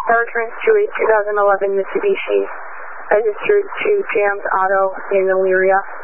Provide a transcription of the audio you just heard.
Powertrains to a 2011 Mitsubishi registered to Jam's Auto in Elyria.